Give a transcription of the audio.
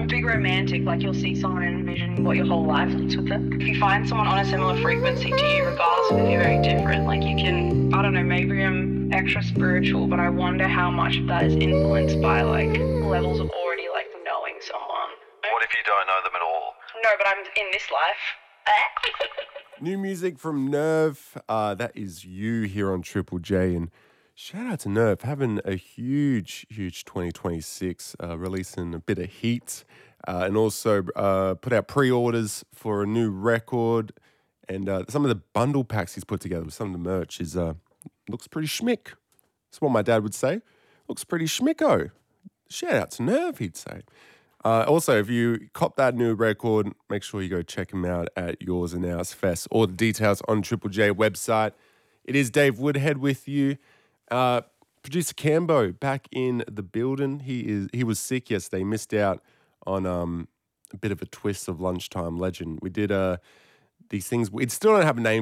big romantic, like you'll see someone and envision what your whole life looks with them. If you find someone on a similar frequency to you, regardless of if you're very different, like you can, I don't know, maybe I'm extra spiritual, but I wonder how much of that is influenced by like levels of already like knowing someone. What if you don't know them at all? No, but I'm in this life. New music from Nerve. That is You here on Triple J. And shout out to Nerve, having a huge 2026, releasing a bit of heat, and also put out pre-orders for a new record. And some of the bundle packs he's put together with some of the merch is looks pretty schmick. That's what my dad would say. Looks pretty schmicko. Shout out to Nerve, he'd say. Also, if you cop that new record, make sure you go check him out at Yours and Ours Fest. All the details on Triple J website. It is Dave Woodhead with you. Producer Cambo back in the building. He was sick yesterday. Missed out on a bit of a twist of Lunchtime Legend. We did these things. We still don't have a name